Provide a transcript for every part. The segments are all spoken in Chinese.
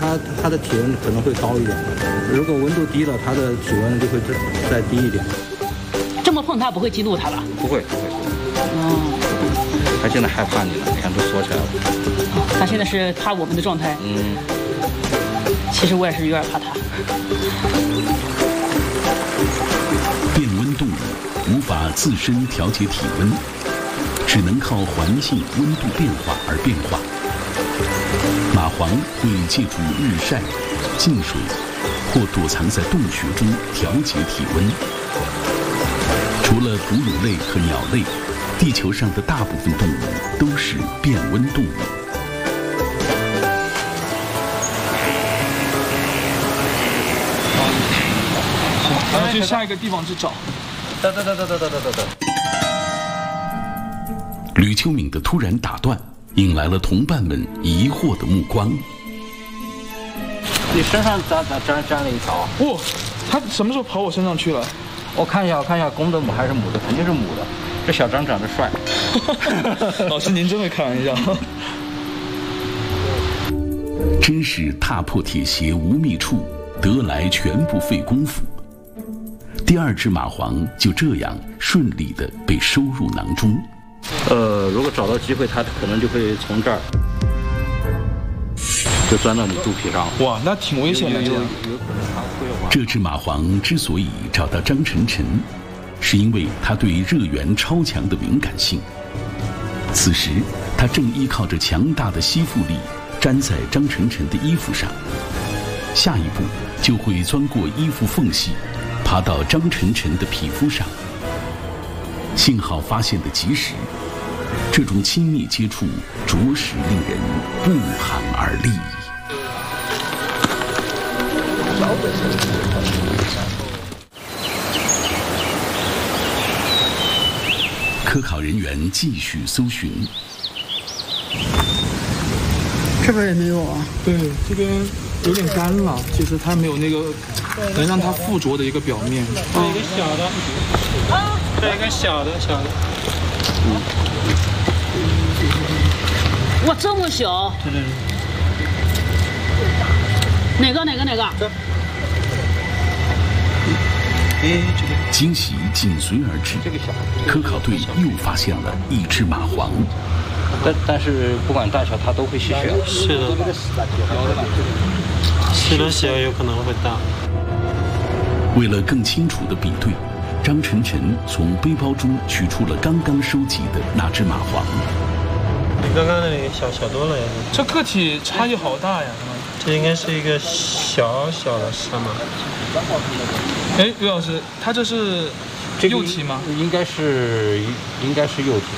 它的体温可能会高一点。如果温度低了，它的体温就会再低一点。 这么碰它不会激怒它吧？ 不会。它现在害怕你了，你看都缩起来了。 它现在是怕我们的状态。其实我也是有点怕它。 变温动物无法自身调节体温，只能靠环境温度变化而变化。蚂蟥会借助日晒、进水或躲藏在洞穴中调节体温。除了哺乳类和鸟类，地球上的大部分动物都是变温动物。 然后去下一个地方去找。 对。 吕秋敏的突然打断，引来了同伴们疑惑的目光。 你身上沾了一条。 哇，它什么时候跑我身上去了？ 我看一下，公的母还是母的？肯定是母的。这小张长得帅。 老师您真会开玩笑。 真是踏破铁鞋无觅处，得来全不费工夫。第二只蚂蟥就这样顺利地被收入囊中。 如果找到机会，它可能就会从这儿就钻到你肚皮上。 哇，那挺危险的。 有可能它会有。 这只蚂蟥之所以找到张晨晨，是因为它对热源超强的敏感性。此时，它正依靠着强大的吸附力粘在张晨晨的衣服上，下一步就会钻过衣服缝隙，爬到张晨晨的皮肤上。幸好发现的及时，这种亲密接触着实令人不寒而栗。科考人员继续搜寻， 这边也没有啊。 对，这边有点干了，其实它没有那个能让它附着的一个表面。 这一个小的，这一个小的。 哇，这么小！ 对。 哪个？ 惊喜紧随而至，科考队又发现了一只蚂蟥。 但是不管大小，它都会吸血。 是的，吸的血有可能会大。 为了更清楚地比对，张晨晨从背包中取出了刚刚收集的那只蚂蟥。 比刚刚那里小多了呀。 这个体差异好大呀！ 这应该是一个小的沙马。 哎，于老师，它这是幼体吗？ 应该是幼体。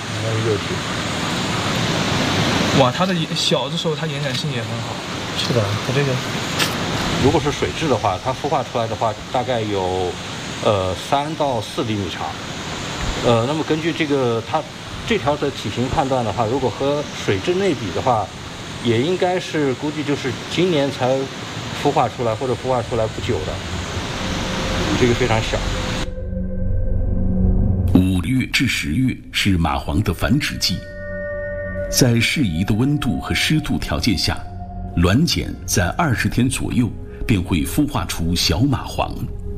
哇，它的小的时候，它延展性也很好。 是的，它这个如果是水蛭的话，它孵化出来的话，大概有3到4厘米长。那么根据它这条的体型判断的话，如果和水蛭类比的话，也应该是估计就是今年才孵化出来或者孵化出来不久的，这个非常小。 5月至10月是蚂蟥的繁殖季，在适宜的温度和湿度条件下，卵茧在20天左右便会孵化出小蚂蟥。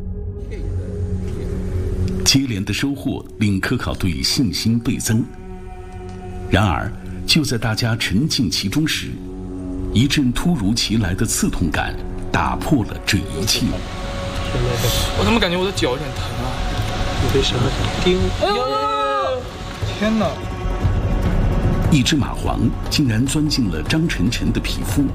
接连的收获令科考队信心倍增。然而，就在大家沉浸其中时，一阵突如其来的刺痛感打破了这一切。 我怎么感觉我的脚有点疼啊？ 你被什么叮？ 天哪！ 一只蚂蟥竟然钻进了张晨晨的皮肤。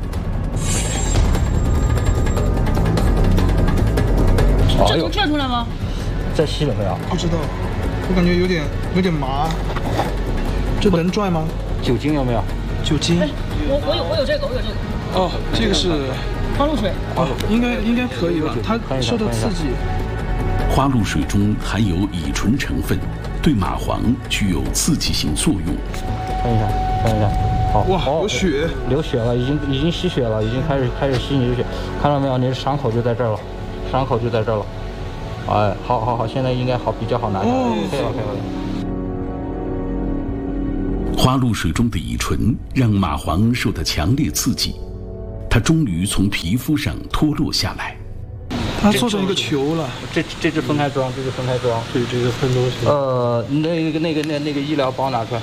这能拽出来吗？ 再吸了没有？ 不知道，我感觉有点麻。这能拽吗？ 酒精有没有？ 酒精？ 我有这个。 哦，这个是花露水。 哦，应该可以吧？它受到刺激。 花露水中含有乙醇成分，对蚂蟥具有刺激性作用。 看一下，好。 哇，有血， 流血了，已经吸血了，已经开始吸你的血，看到没有？你的伤口就在这儿了，哎，好，现在应该好，比较好拿下来，可以了。花露水中的乙醇让蚂蟥受到强烈刺激， 它终于从皮肤上脱落下来。 它做成一个球了。 这是分开装，这是分开装。 对，这个分东西。 那个医疗包拿出来。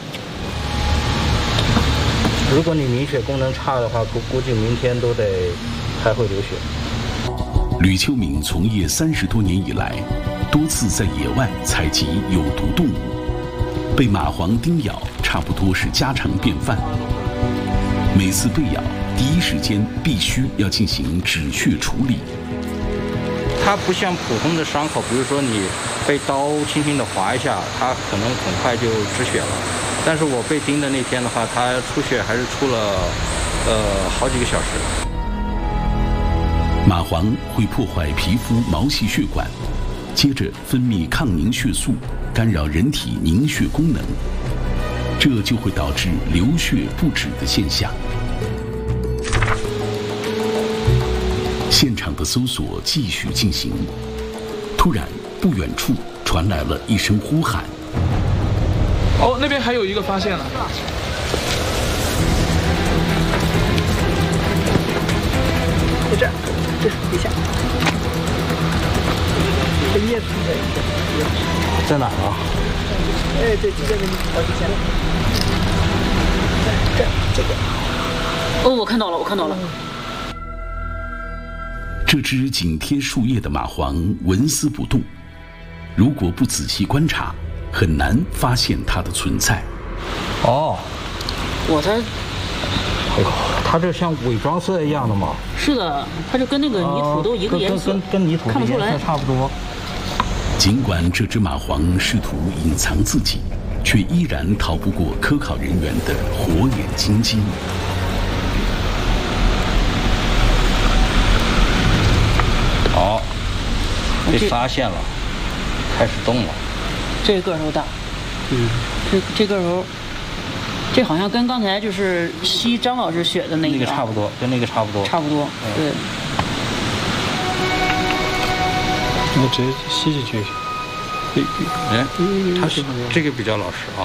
如果你凝血功能差的话，估计明天都得还会流血。 吕秋明从业30多年以来，多次在野外采集有毒动物，被蚂蟥叮咬差不多是家常便饭。每次被咬，第一时间必须要进行止血处理。 它不像普通的伤口，比如说你被刀轻轻地划一下，它可能很快就止血了。但是我被叮的那天的话，它出血还是出了好几个小时。 蚂蟥会破坏皮肤毛细血管，接着分泌抗凝血素，干扰人体凝血功能，这就会导致流血不止的现象。现场的搜索继续进行，突然不远处传来了一声呼喊。 哦，那边还有一个发现了。 在这儿，这底下，这叶子在哪儿啊？ 哎，对，这个好几千。这个。 哦，我看到了，我看到了。 这只紧贴树叶的蚂蟥纹丝不动，如果不仔细观察，很难发现它的存在。 哦， 我才。 它这像伪装色一样的嘛？ 是的，它就跟那个泥土都一个颜色， 跟泥土看不出来， 差不多。 尽管这只蚂蟥试图隐藏自己，却依然逃不过科考人员的火眼金睛。 好，被发现了，开始动了。 这个头大，这个头，这好像跟刚才就是吸张老师血的那个差不多，跟那个差不多。 差不多，对。 那直接吸进去。 哎，他是这个比较老实啊。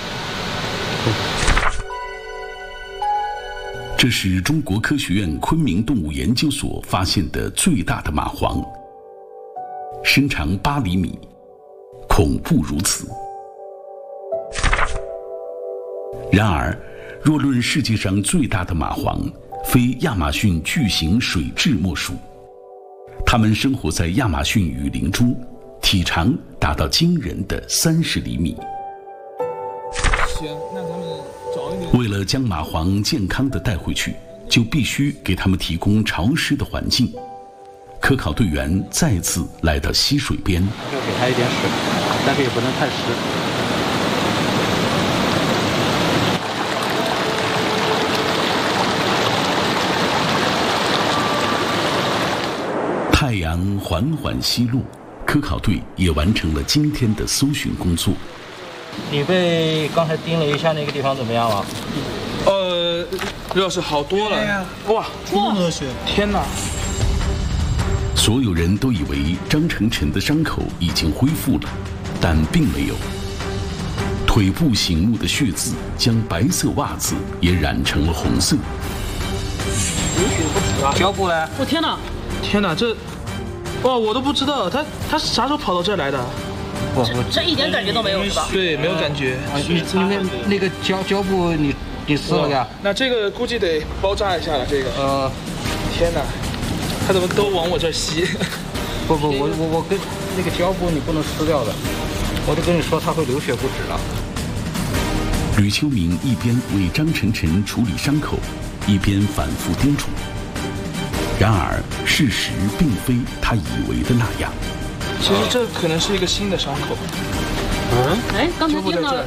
这是中国科学院昆明动物研究所发现的最大的蚂蟥，身长8厘米，恐怖如此。然而，若论世界上最大的蚂蟥，非亚马逊巨型水蛭莫属。它们生活在亚马逊雨林中，体长达到惊人的30厘米。 行，那咱们找一点。 为了将蚂蟥健康地带回去，就必须给它们提供潮湿的环境。科考队员再次来到溪水边， 要给它一点水，但是也不能太湿。 太阳缓缓西落，科考队也完成了今天的搜寻工作。 你被刚才叮了一下那个地方怎么样了？ 刘老师好多了，哇， 这么多血！ 天哪！ 所有人都以为张成晨的伤口已经恢复了，但并没有。腿部醒目的血渍将白色袜子也染成了红色。 流血不止啊！ 胶布呢？ 我天哪！ 天哪，这，哇，我都不知道他啥时候跑到这儿来的？ 这一点感觉都没有是吧？ 对，没有感觉。 那个胶布你撕了呀？ 那这个估计得包扎一下了。这个，天哪，他怎么都往我这儿吸？ 不，我跟那个胶布你不能撕掉的，我就跟你说它会流血不止了。 吕秋明一边为张晨晨处理伤口，一边反复叮嘱。然而，事实并非他以为的那样。 其实这可能是一个新的伤口。 哎，刚才听到。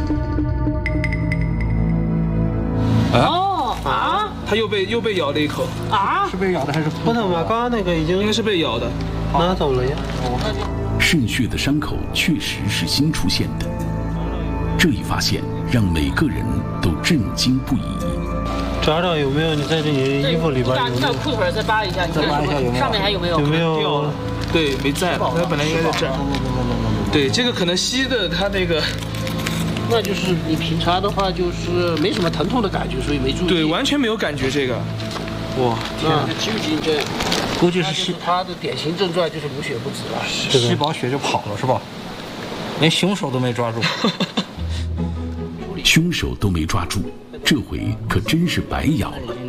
哦啊！ 他又被咬了一口啊！ 是被咬的还是？ 不能吧？刚刚那个已经应该是被咬的。 拿走了呀。 渗血的伤口确实是新出现的，这一发现让每个人都震惊不已。 找有没有你在这里衣服里边？ 你把裤腿再扒一下，你看上面还有没有？ 有没有掉了？对，没在了。它本来应该在这儿。对，这个可能吸的它那个。 那就是你平常的话就是没什么疼痛的感觉，所以没注意。 对，完全没有感觉这个。 哇，天啊！ 记不记这？ 估计是他的典型症状就是流血不止了。 吸饱血就跑了是吧？连凶手都没抓住。 凶手都没抓住，这回可真是白咬了。